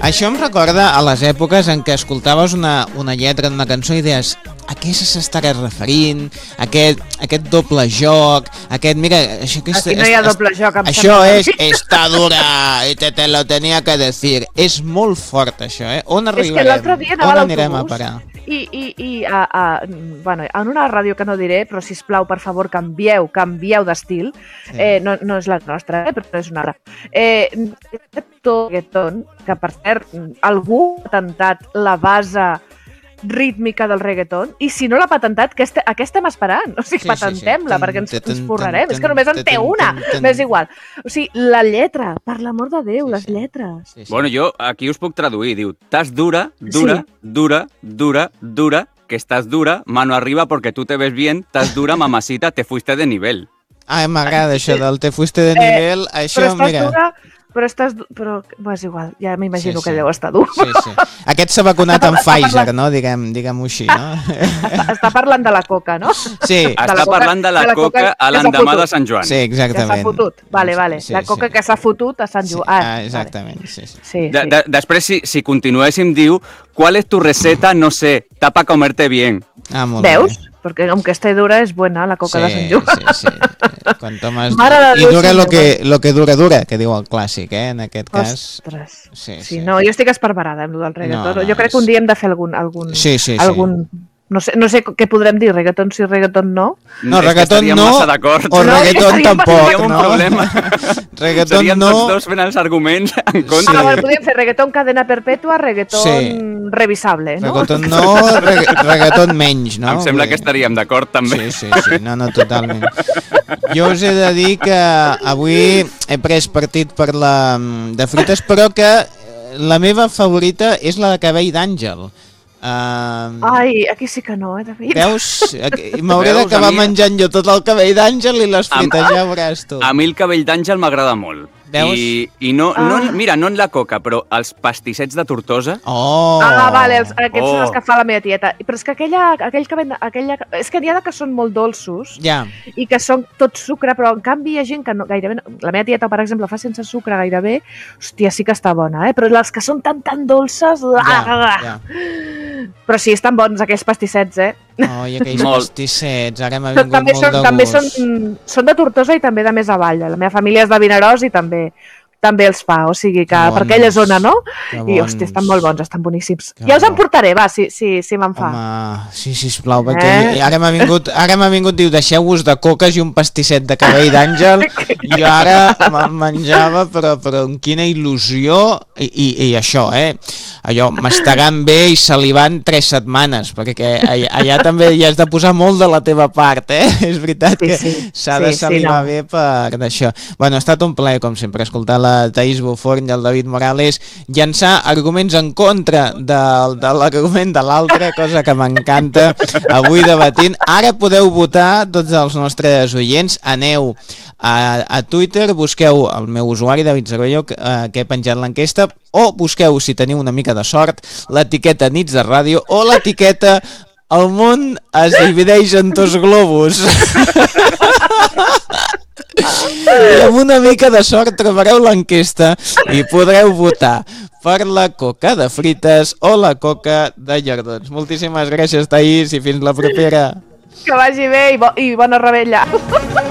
Això em recorda a les èpoques en què escoltaves una lletra d'una cançó i deies a què s'estarà referint, aquest doble joc, mira... Aquí no hi ha doble joc, això és està dura i te lo tenia que decir. És molt fort, això, On arribarem? És que l'altre dia anava a l'autobús a parar? Bueno, en una ràdio que no diré, però sisplau, per favor, canvieu d'estil. Sí. No és la nostra, però no és una altra. Reggaeton, que per cert, algú ha patentat la base rítmica del reggaeton, i si no l'ha patentat, què estem esperant? O sigui, patentem-la, perquè ens forrarem. És que només en té una, m'és igual. O sigui, la lletra, per l'amor de Déu, les lletres. Bueno, jo aquí us puc traduir, diu, estás dura, que estás dura, mano arriba porque tú te ves bien, estás dura, mamacita, te fuiste de nivel. Ai, m'agrada això del te fuiste de nivel, això, mira... Però és igual, ja m'imagino que deu estar dur. Sí. Aquest s'ha vacunat amb Pfizer, no? Diguem-ho així, no? Està parlant de la coca, no? Sí. Està parlant de la coca a l'endemà de Sant Joan. Sí, exactament. Que s'ha fotut, vale. La coca que s'ha fotut a Sant Joan. Exactament, sí. Després, si continuéssim, diu, ¿cuál es tu receta? No sé, tapa comerte bien. Ah, molt bé. ¿Veus? Porque aunque esté dura, es buena la coca de Sant Joan. Sí. Cuanto más... I dura lo que dura, que diu el clàssic, en aquest cas. Ostres. Sí, no, jo estic esparverada amb el reggaeton. Jo crec que un dia hem de fer algun... Sí. No sé què podrem dir, reggaeton sí, reggaeton no. No, reggaeton no, o reggaeton tampoc, no? Reggaeton no... Seríem tots dos fent els arguments en contra. Podríem fer reggaeton cadena perpètua, reggaeton revisable, no? Reggaeton no, reggaeton menys, no? Em sembla que estaríem d'acord, també. Sí, no, totalment. Jo us he de dir que avui he pres partit per la de frites, però que la meva favorita és la de cabell d'àngel. Ai, aquí sí que no, David. Veus? M'hauré d'acabar menjant jo tot el cabell d'àngel i les frites, ja veuràs tu. A mi el cabell d'àngel m'agrada molt. Veus? I no, mira, no en la coca, però els pastissets de Tortosa. Oh! Vale, aquests són els que fa la meva tieta. Però és que aquell cabell... És que n'hi ha que són molt dolços i que són tot sucre, però en canvi hi ha gent que no, gairebé... La meva tieta, per exemple, fa sense sucre gairebé. Hòstia, sí que està bona, Però les que són tan dolces... Però sí, estan bons aquells pastissets, Oh, i aquells pastissets, ara m'ha vingut molt de gust. També són de Tortosa i també de més avall. La meva família és de Vinaròs i també els fa, o sigui que per aquella zona, no? I, hòstia, estan molt bons, estan boníssims. Ja us en portaré, va, si me'n fa. Home, sí, sisplau, perquè ara m'ha vingut, diu, deixeu-vos de coques i un pastisset de cabell d'àngel, i ara me'n menjava, però amb quina il·lusió, i això, allò, mastegant bé i salivant 3 setmanes, perquè allà també hi has de posar molt de la teva part, És veritat que s'ha de salivar bé per això. Bueno, ha estat un plaer, com sempre, escoltar la Thaís Buforn i el David Morales llançar arguments en contra de l'argument de l'altre, cosa que m'encanta, avui debatint. Ara podeu votar, tots els nostres oients, aneu a Twitter, busqueu el meu usuari, David Cervello, que he penjat l'enquesta, o busqueu, si teniu una mica de sort, l'etiqueta Nits de Ràdio o l'etiqueta El món es divideix en 2 globus. I amb una mica de sort trobareu l'enquesta i podreu votar per la coca de frites o la coca de llardons. Moltíssimes gràcies, Thaís, i fins la propera. Que vagi bé i bona rebella.